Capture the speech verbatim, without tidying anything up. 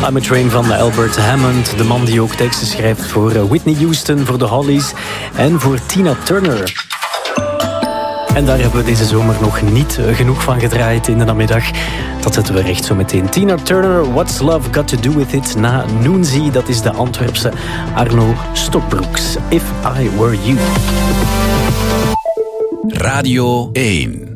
I'm a Train van Albert Hammond. De man die ook teksten schrijft voor Whitney Houston, voor de Hollies en voor Tina Turner. En daar hebben we deze zomer nog niet genoeg van gedraaid in de namiddag. Dat zetten we recht zo meteen. Tina Turner, What's Love Got To Do With It? Na Noonzie, dat is de Antwerpse Arno Stokbroeks. If I Were You. Radio één.